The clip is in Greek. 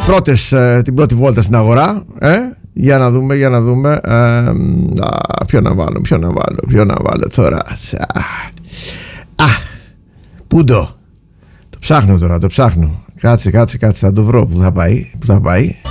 την πρώτη βόλτα στην αγορά. Για να δούμε. Ποιο να βάλω τώρα. Πού το ψάχνω τώρα, Κάτσε, θα το βρω. Πού θα πάει.